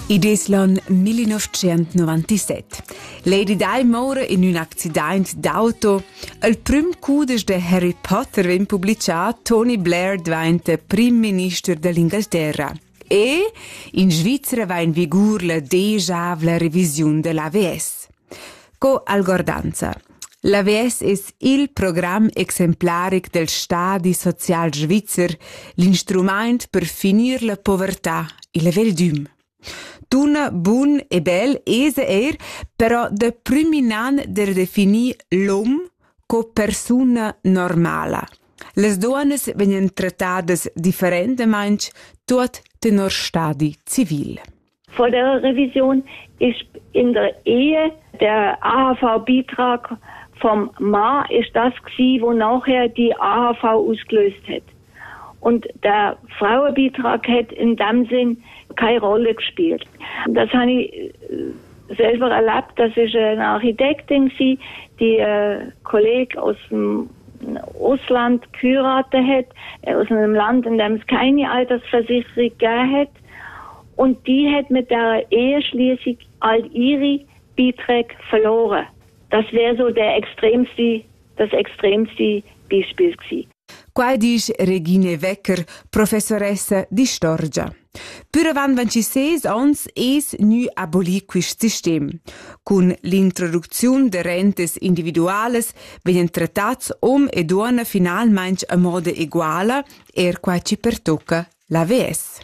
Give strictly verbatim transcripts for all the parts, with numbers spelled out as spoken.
Id es l'an millinovecentonovantasette. Lady Di mora in un accident d'auto. Il prim cudes de Harry Potter vien publicat, Tony Blair diventa prim minister dell'Inghilterra. E in Svizzera va in vigor la deja la revisione dell'A V S. Co algordanza. L'A V S es il program exemplaric del Stadi Social Svizzer, l'instrument per finir la povertà e la veldum. Tuna bun e bel esa er, però de priminan der definir l'om co persona normala. Les donas venien trattadas differentemein tot tenor stadi civil. Vor der Revision ist in der Ehe der A H V-Beitrag vom Mann ist das gsi, wo nachher die A H V ausgelöst hat. Und der Frauenbeitrag hat in dem Sinn keine Rolle gespielt. Das habe ich selber erlebt. Das ist eine Architektin, die ein Kollege aus dem Ausland geheiratet hat, aus einem Land, in dem es keine Altersversicherung gegeben hat. Und die hat mit der Eheschließung all ihre Beiträge verloren. Das wäre so der extremste, das extremste Beispiel gewesen. Qua dice Regine Wecker, professoressa di Storia. Pur avant ventisseis ans es nu aboli quist sistem. Con l'introduzione de rentes individuales venien trattats om e donna finalmein a moda eguala er qua ci pertocca l'A V S.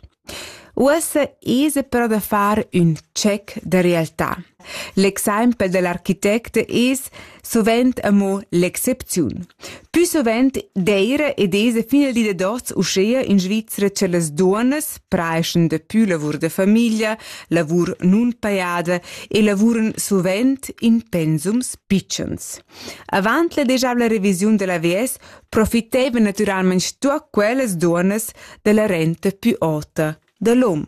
Ussa esa però da far un check de realtà. L'exemple dell'architecte es sovent amo l'excepziun. Più sovent deira ed esa fina di dots uscea in Svizzera che las donnas praeschen de più lavur de famiglia, lavur nun paiada e lavuren sovent in pensums pitchens. Avant la deja la revisione della V S profitevan naturalmente tutte quelles donnas della renta più alta dell'om.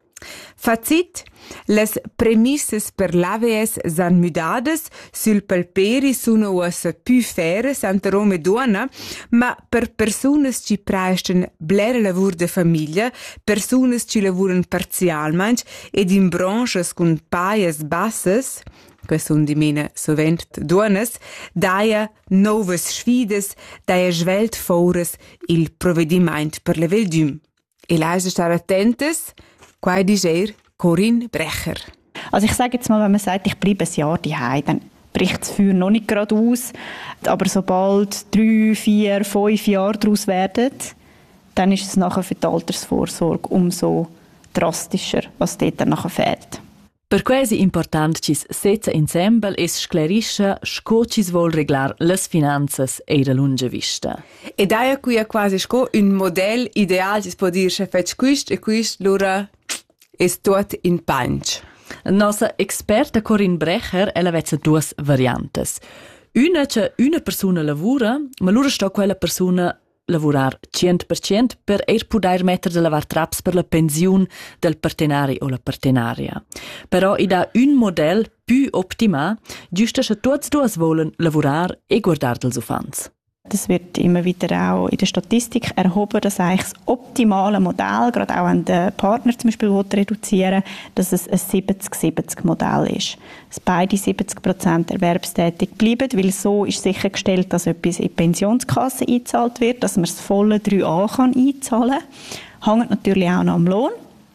Fazit, les premisses per l'A V S san mudades, sul palperi sono ussa più fere, santa Rome donna, ma per personas ci praesten blera lavur de famiglia, personas ci lavuren parzialmein ed in branches con paias bassas, que sun di mena sovent donnas, daia novas sfides, daia svelt fores il provediment per la veldum. E leise star attentes, quai dicer Corinne Brecher. Also ich sage jetzt mal, wenn man sagt, ich bleibe ein Jahr daheim, dann bricht das Feuer noch nicht gerade aus. Aber sobald drei, vier, fünf Jahre daraus werden, dann ist es nachher für die Altersvorsorge umso drastischer, was dort dann nachher fehlt. Per quasi important cis setza ensemble es sclerisce sco cis vol reglar les finanzas e la lunga vista. E daia qui a quasi sco un model ideal cis può dirse fetch quist e quist lura es tot in punch. Nossa experta Corinne Brecher ella vezza duas variantes. Una che una persona lavora, ma lura sto quella persona lavorar cent per cent per er poder mettere de lavar traps per la pensione del partenari o la partenaria. Però id ha un model più optima, giusto che tutti duas wollen lavorar e guardar dels ufans. Das wird immer wieder auch in der Statistik erhoben, dass eigentlich das optimale Modell, gerade auch an den Partner zum Beispiel reduzieren, dass es ein siebzig siebzig Modell ist. Dass beide siebzig Prozent erwerbstätig bleiben, weil so ist sichergestellt, dass etwas in die Pensionskasse eingezahlt wird, dass man das volle drei a kann einzahlen kann. Hängt natürlich auch noch am Lohn.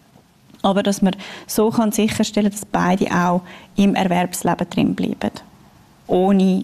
Aber dass man so kann sicherstellen, dass beide auch im Erwerbsleben drin bleiben. Ohne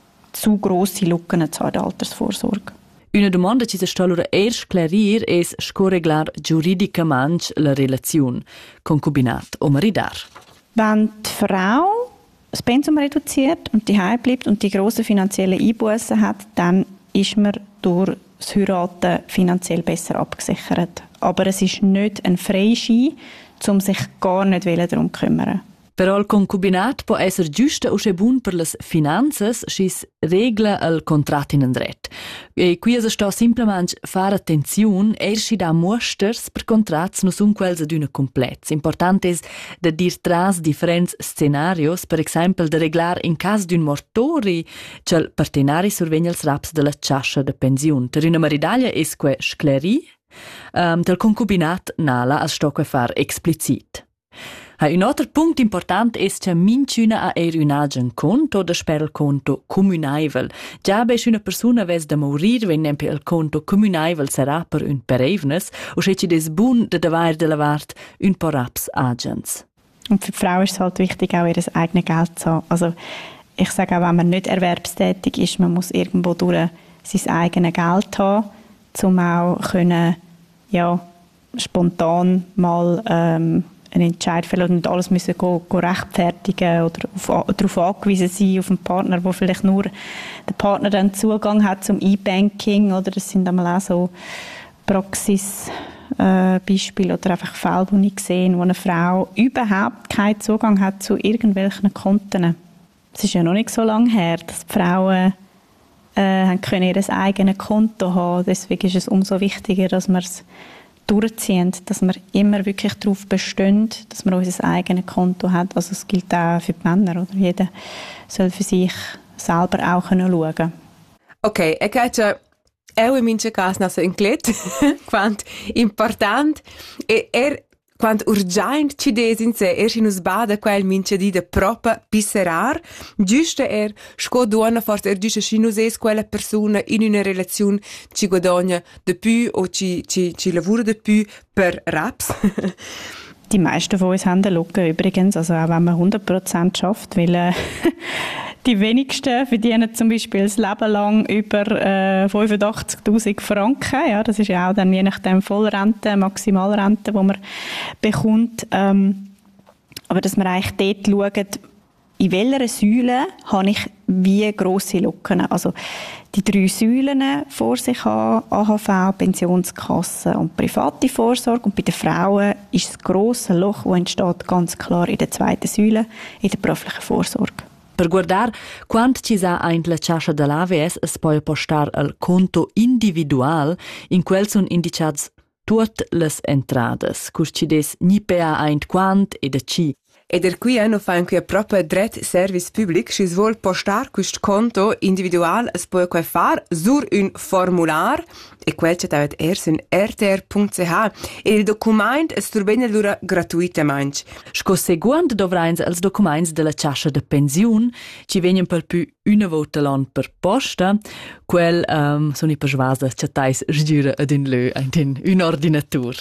zu grosse Lücken zu der Altersvorsorge. Una domanda ci si sta allora erst clarir es scoreglar giuridicamente la relazione concubinat o maridar. Wenn die Frau das Pensum reduziert und die Heim bleibt und die grossen finanziellen Einbußen hat, dann ist man durch das Heiraten finanziell besser abgesichert. Aber es ist nicht ein Freischein, um sich gar nicht darum zu kümmern. Però il concubinat può essere giusto o bun per le finanze se regla il contratto in andret. E qui si sta semplicemente fare attenzione e si dà mosters per contratti non sono quelli ad una completa. Importante è di dire tras differenti scenari, per esempio di reglare in caso di un mortori che il partenari sorvegna il raps della ciascia di pensione. Per una maridaglia è que scleri, um, del concubinat nala al sto que far explicit. Un altro punto importante è che minchina a er un agent conto da sper il conto comunaivel. Già be una persona ves da morir wenn nempe il conto comunaivel sarà per un perevnes o se ci des bun da davar de la vart un paar raps agents. Und für die Frau ist es halt wichtig, auch ihr eigenes Geld zu haben. Also ich sage auch, wenn man nicht erwerbstätig ist, man muss irgendwo durch sein eigenes Geld haben, um auch können, ja, spontan mal ähm, einen Entscheid fällen und nicht alles müssen go, go rechtfertigen oder auf, darauf angewiesen sein auf einen Partner, wo vielleicht nur der Partner dann Zugang hat zum E-Banking, oder das sind einmal auch so Praxisbeispiele äh, oder einfach Fälle, die ich gesehen, wo eine Frau überhaupt keinen Zugang hat zu irgendwelchen Konten. Es ist ja noch nicht so lange her, dass die Frauen äh, können ihr eigenes Konto haben. Deswegen ist es umso wichtiger, dass wir es durchziehen, dass wir immer wirklich darauf bestehen, dass man unser eigenes Konto hat. Also es gilt auch für die Männer, oder? Jeder soll für sich selber auch schauen können. Ok, e che eu in mince cas naso inclet, quant important, e er quant urgent ci des in se, er si nus bada quel mince di de propa pisserar, giusto er sco duona forse er giusto si nus es quella persona in una relazione ci guadagna de più o ci, ci, ci lavora de più per raps. Die meisten von uns haben eine Lücke übrigens, also auch wenn man hundert Prozent schafft, weil äh, die wenigsten verdienen zum Beispiel das Leben lang über äh, fünfundachtzigtausend Franken. Ja, das ist ja auch dann je nachdem Vollrente, Maximalrente, die man bekommt. Ähm, aber dass man eigentlich dort schaut, in welcher Säule habe ich wie grosse Lücken. Also die drei Säulen vor sich haben, A H V, Pensionskasse und private Vorsorge. Und bei den Frauen ist das grosse Loch, das entsteht, ganz klar in der zweiten Säule, in der beruflichen Vorsorge. Per guardar quant ci sa aint la chascha de l'A V S es poi postar al conto individual in quel son indicats tuot les entrades, cur ci des ni pe a aint quant e da ci. E der qui hanno fa anche proprio dret service public, si vuol postar quest conto individual es può quai far sur un formular e quel c'è tavet ers in r t r punct c h e il document es turbena lura gratuitamente. Sco seguant dovrains als documents de la chascha de pensiun ci vegnan per più una volta l'an per posta, quel um, sono i persvasa c'è tais sgira ad in lö ein un ordinatur.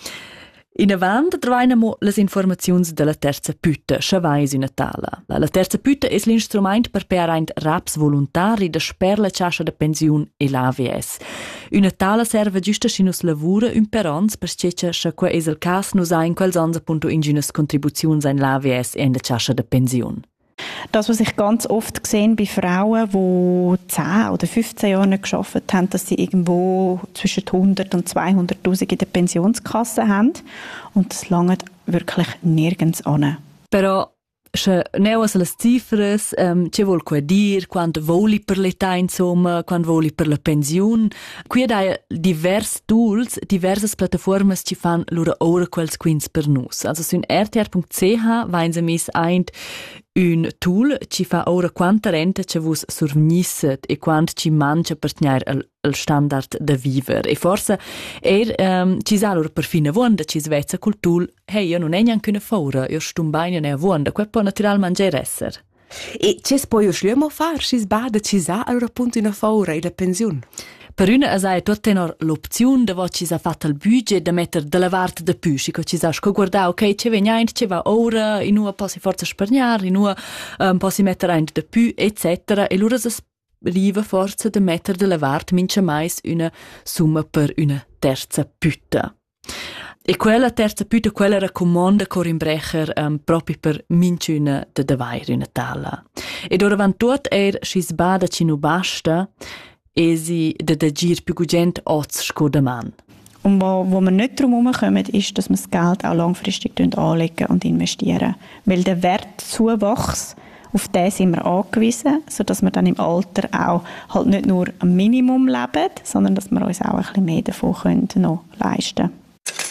In avant trovainamo les informaziuns de la terza pütta, chavais una tala. La terza pütta es l'instrument per pearaint raps voluntari da sper la chascha de pensiun e l'A V S. Una tala serve giusta si nus lavura un per ons, per ceccia scha qua es el cas nus ha in quels ons appunto inginas contribuziuns in l'A V S e in la chascha de pensiun. Das, was ich ganz oft sehe bei Frauen, die zehn oder fünfzehn Jahre nicht gearbeitet haben, dass sie irgendwo zwischen hundert und zweihunderttausend in der Pensionskasse haben. Und das langt wirklich nirgends an. Però se neuas las cifras, um, ce vol qua dir, quant voli per l'età insomma, quant voli per la pensiun. Qui hai divers tools, diversas plataformas ci fan lura ora quels quins per nus. Also sun r t r punct c h vain se mis eint un tool ci fa ora quanta rente ci vus survnisset e quant ci mangia per tenir il, il standard de viver. E forse er um, ci sa lura per fine vonda ci svezza col tool, hey, io non è neanche una faura, io stum baina ne vonda, quel può naturalmente esser. E c'è poi uscimo far, si sbada ci sa allora appunto una faura e la pensione. Per una è tutta l'opzione di ci sa fatta il budget di mettere della parte da più, che ci sa guardare, ok, c'è vegnente, c'è va ora, in una posso forse spargnare, in una um, posso mettere un da più, eccetera. E allora si arriva forse di mettere della parte, mince mais una somma per una terza pütta. E quella terza pütta, quella raccomanda Corinbrecher um, proprio per mince una de davair una tala. E ora van tot er si sbada ci nu basta, e si de de gir più gugent oz sco de man. Und wo, wo wir nicht drum herumkommen, ist, dass wir das Geld auch langfristig anlegen und investieren. Weil der Wertzuwachs, auf den sind wir angewiesen, sodass wir dann im Alter auch halt nicht nur am Minimum leben, sondern dass wir uns auch ein bisschen mehr davon können noch leisten können.